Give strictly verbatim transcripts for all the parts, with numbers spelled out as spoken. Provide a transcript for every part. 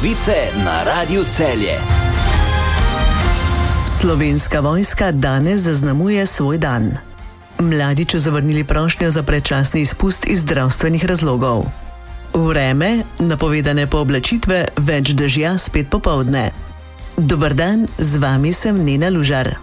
Novice na Radiu Celje. Slovenska vojska danes zaznamuje svoj dan. Mladiču zavrnili prošnjo za predčasni izpust iz zdravstvenih razlogov. Vreme, napovedane pooblačitve, več dežja spet popoldne. Dober dan, z vami sem Nena Lužar.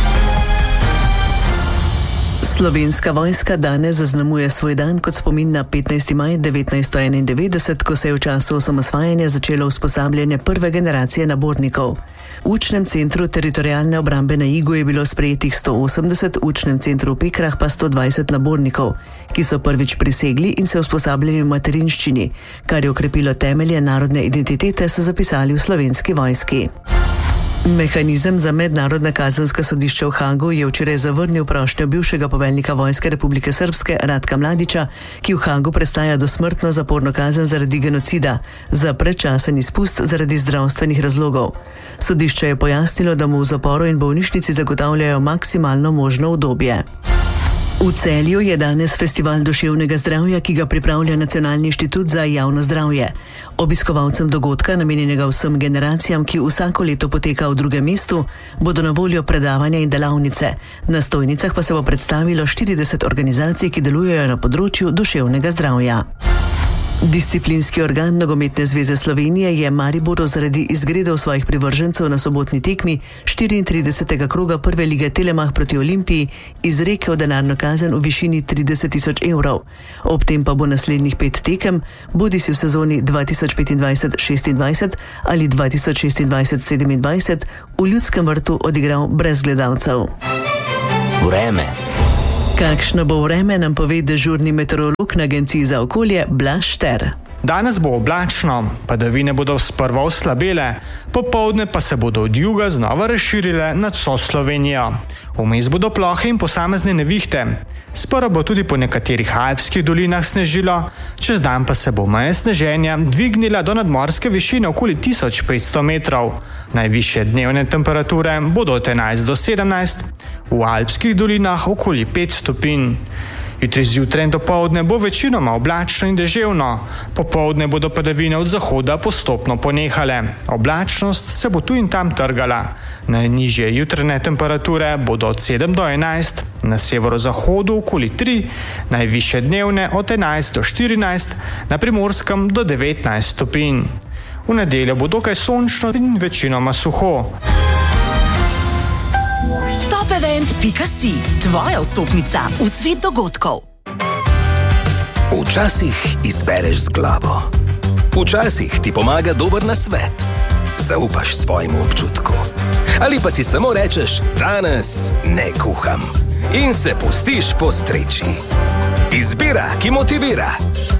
Slovenska vojska danes zaznamuje svoj dan kot spomin na petnajsti maj devetnajststo enaindevetdeset, ko se je v času osamosvajanja začelo usposabljanje prve generacije nabornikov. V učnem centru teritorialne obrambe na Igu je bilo sprejetih sto osemdeset, v učnem centru v Pekrah pa sto dvajset nabornikov, ki so prvič prisegli in se usposabljali v materinščini, kar je okrepilo temelje narodne identitete, so zapisali v Slovenski vojski. Mehanizem za mednarodna kazenska sodišča v Hagu je včeraj zavrnil prošnjo bivšega poveljnika Vojske Republike Srpske Ratka Mladića, ki v Hagu prestaja dosmrtno zaporno kazen zaradi genocida, za predčasen izpust zaradi zdravstvenih razlogov. Sodišče je pojasnilo, da mu v zaporu in bolnišnici zagotavljajo maksimalno možno udobje. V Celju je danes festival duševnega zdravja, ki ga pripravlja Nacionalni inštitut za javno zdravje. Obiskovalcem dogodka, namenjenega vsem generacijam, ki vsako leto poteka v drugem mestu, bodo na voljo predavanja in delavnice. Na stojnicah pa se bo predstavilo štirideset organizacij, ki delujejo na področju duševnega zdravja. Disciplinski organ Nogometne zveze Slovenije je Mariboru zaradi izgredov svojih privržencev na sobotni tekmi štiriintridesetega kroga prve lige Telemach proti Olimpiji izrekel denarno kazen v višini trideset tisoč evrov. Ob tem pa bo naslednjih pet tekem, bodisi v sezoni dva tisoč petindvajset šestindvajset ali dva tisoč šestindvajset sedemindvajset, v Ljudskem vrtu odigral brez gledalcev. Vreme. Kakšno bo vreme, nam pove dežurni meteorolog na Agenciji za okolje Blaž Šter. Danes bo oblačno, padavine bodo sprva oslabele, popoldne pa se bodo od juga znova razširile nad vso Slovenijo. Vmes bodo plohe in posamezne nevihte. Sprva bo tudi po nekaterih alpskih dolinah snežilo, čez dan pa se bo meja sneženja dvignila do nadmorske višine okoli tisoč petsto metrov. Najvišje dnevne temperature bodo od enajst do sedemnajst, v alpskih dolinah okoli pet stopinj. Jutri zjutraj in dopoldne bo večinoma oblačno in deževno. Popoldne bodo padavine od zahoda postopno ponehale. Oblačnost se bo tu in tam trgala. Najnižje jutranje temperature bodo od sedem do enajst, na severozahodu okoli tri, najvišje dnevne od enajst do štirinajst, na Primorskem do devetnajst stopinj. V nedeljo bo dokaj sončno in večinoma suho. Event pika si, tvoja vstopnica v svet dogodkov. Včasih izbereš z glavo. Včasih ti pomaga dober nasvet. Zaupaš svojemu občutku. Ali pa si samo rečeš, danes ne kuham. In se pustiš postreči. Izbira, ki motivira.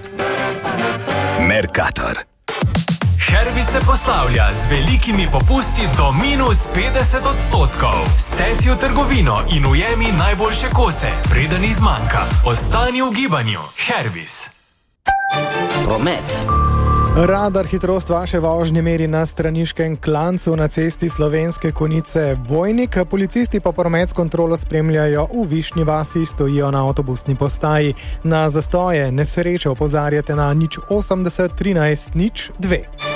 Mercator. Herbis se poslavlja z velikimi popusti do minus petdeset odstotkov. Steci v trgovino in ujemi najboljše kose, preden izmanjka. Ostani v gibanju. Herbis. Promet. Radar hitrost vaše vožnje meri na Straniškem klancu na cesti Slovenske Konjice Vojnik, policisti pa promet s kontrolo spremljajo v Višnji vasi, stojijo na avtobusni postaji. Na zastoje nesreče opozarjate na nič osemdeset trinajst nič dve.